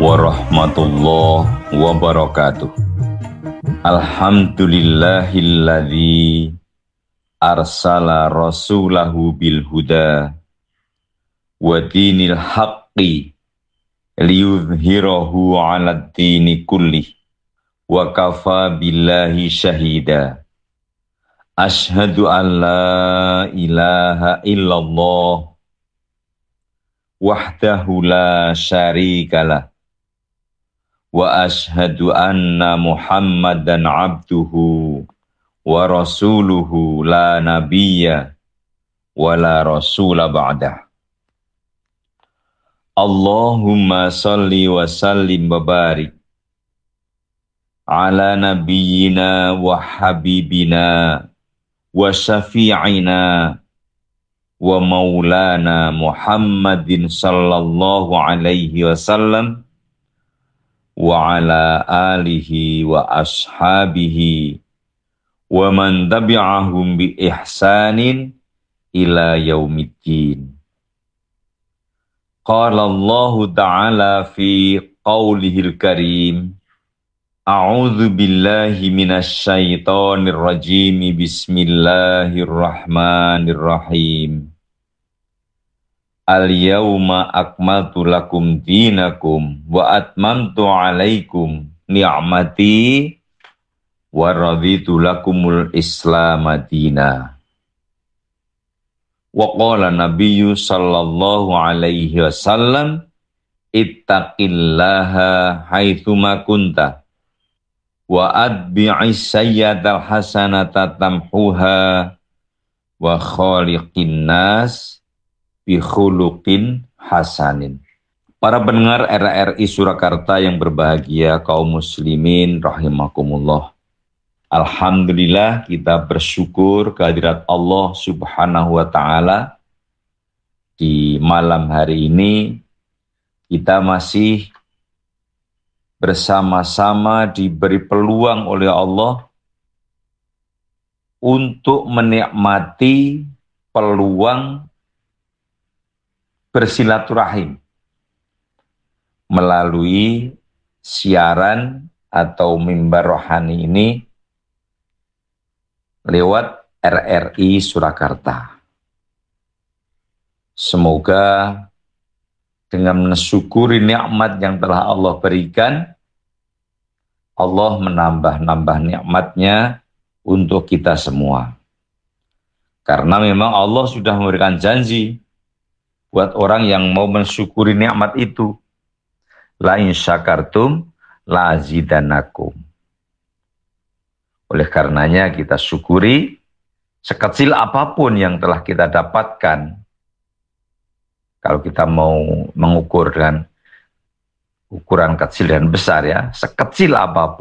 warahmatullahi wabarakatuh. Alhamdulillahilladzi arsala rasulahu bil huda wa dinil haqqi liyuzhirahu 'alad dini kullih wa kafa billahi syahida. Asyhadu an la ilaha illallah wahdahu la syarikalah wa asyhadu anna Muhammadan abduhu wa rasuluhu la nabiyya wa la rasula ba'dah. Allahumma salli wa sallim wa barik ala nabiyyina wa habibina wa syafi'ina wa maulana Muhammadin sallallahu alaihi wasallam wa ala alihi wa ashabihi wa man tabi'ahum bi ihsanin ila yaumiddin. Qala Allah ta'ala fi qaulihil karim, a'udzu billahi minasy syaithanir rajim, bismillahirrahmanirrahim. Al-yawma akmaltu lakum dinakum wa atmamtu alaikum ni'mati wa raditu lakumul islam madina. Wa qala nabiyyu sallallahu alaihi wasallam, ittaqillaha haitsuma kunta wa adbi'is sayyi'atal hasanata tamhuha wa khaliqin nas bi khuluqin hasanin. Para pendengar RRI Surakarta yang berbahagia, kaum muslimin rahimakumullah. Alhamdulillah, kita bersyukur kehadirat Allah Subhanahu wa taala. Di malam hari ini kita masih bersama-sama diberi peluang oleh Allah untuk menikmati peluang bersilaturahim melalui siaran atau mimbar rohani ini lewat RRI Surakarta. Semoga dengan mensyukuri nikmat yang telah Allah berikan, Allah menambah-nambah nikmatnya untuk kita semua. Karena memang Allah sudah memberikan janji buat orang yang mau mensyukuri nikmat itu. La in syakartum la azidannakum. Oleh karenanya kita syukuri sekecil apapun yang telah kita dapatkan. Kalau kita mau mengukur dengan ukuran kecil dan besar ya, sekecil apapun